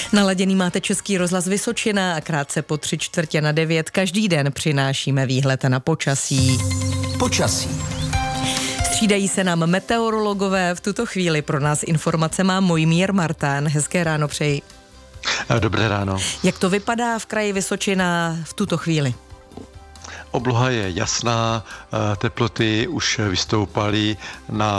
Naladěný máte Český rozhlas Vysočina a krátce po 8:45 každý den přinášíme výhled na počasí. Střídají se nám meteorologové, v tuto chvíli pro nás informace má Mojmír Martán. Hezké ráno přeji. Dobré ráno. Jak to vypadá v kraji Vysočina v tuto chvíli? Obloha je jasná, teploty už vystoupaly na